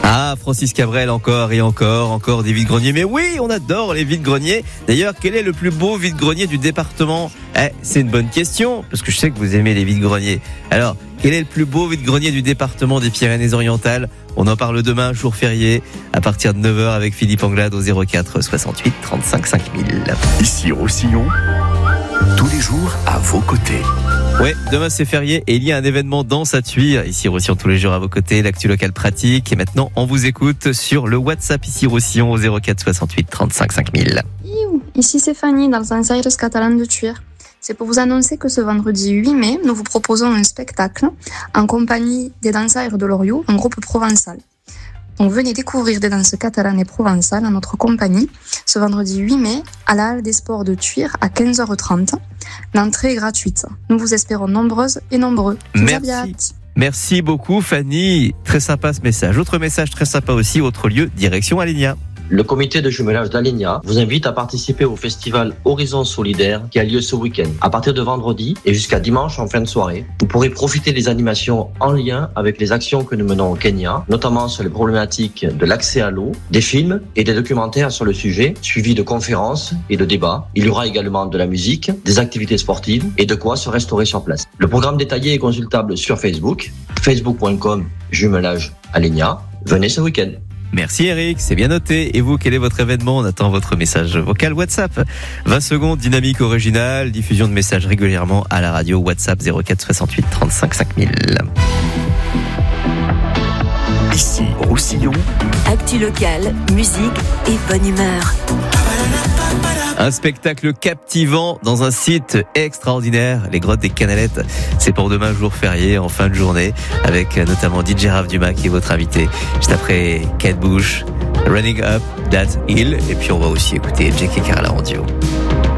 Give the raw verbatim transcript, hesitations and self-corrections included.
Ah, Francis Cabrel, encore et encore, encore des vides-greniers. Mais oui, on adore les vides-greniers. D'ailleurs, quel est le plus beau vide-grenier du département ? Eh, c'est une bonne question, parce que je sais que vous aimez les vides-greniers. Alors, quel est le plus beau vide-grenier du département des Pyrénées-Orientales ? On en parle demain, jour férié, à partir de neuf heures avec Philippe Anglade au zéro quatre soixante-huit trente-cinq cinq mille. Ici Roussillon, tous les jours à vos côtés. Ouais, demain c'est férié et il y a un événement danse à Tuire. Ici Roussillon tous les jours à vos côtés, l'actu locale pratique. Et maintenant, on vous écoute sur le WhatsApp ici Roussillon au zéro quatre soixante-huit trente-cinq cinq mille. Ici c'est Fanny dans le Dansaires catalan de Tuire. C'est pour vous annoncer que ce vendredi huit mai, nous vous proposons un spectacle en compagnie des Dansaires de Loriot, un groupe provençal. Donc venez découvrir des danses catalanes et provençales en notre compagnie ce vendredi huit mai à la Halle des Sports de Tuire à quinze heures trente. L'entrée est gratuite. Nous vous espérons nombreuses et nombreux. Merci. Merci beaucoup Fanny. Très sympa ce message. Autre message très sympa aussi, autre lieu, direction Alenia. Le comité de jumelage d'Alenia vous invite à participer au festival Horizon Solidaire qui a lieu ce week-end. À partir de vendredi et jusqu'à dimanche en fin de soirée, vous pourrez profiter des animations en lien avec les actions que nous menons au Kenya, notamment sur les problématiques de l'accès à l'eau, des films et des documentaires sur le sujet, suivis de conférences et de débats. Il y aura également de la musique, des activités sportives et de quoi se restaurer sur place. Le programme détaillé est consultable sur Facebook, facebook point com jumelage Alenia. Venez ce week-end. Merci Eric, c'est bien noté. Et vous, quel est votre événement ? On attend votre message vocal WhatsApp. vingt secondes, dynamique originale, diffusion de messages régulièrement à la radio WhatsApp zéro quatre soixante-huit trente-cinq cinq mille. Ici Roussillon, actu locale, musique et bonne humeur. Un spectacle captivant dans un site extraordinaire, les Grottes des Canalettes. C'est pour demain, jour férié, en fin de journée, avec notamment D J Raph Dumas qui est votre invité. Juste après Kate Bush, Running Up That Hill, et puis on va aussi écouter Jackie Carla en duo.